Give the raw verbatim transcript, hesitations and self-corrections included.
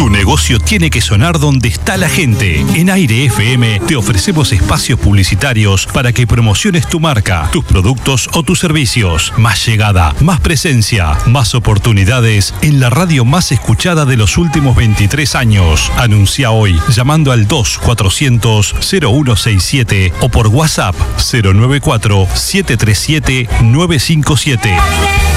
Tu negocio tiene que sonar donde está la gente. En Aire F M te ofrecemos espacios publicitarios para que promociones tu marca, tus productos o tus servicios. Más llegada, más presencia, más oportunidades en la radio más escuchada de los últimos veintitrés años. Anuncia hoy llamando al dos cuatrocientos cero uno seis siete o por WhatsApp cero nueve cuatro siete tres siete nueve cinco siete.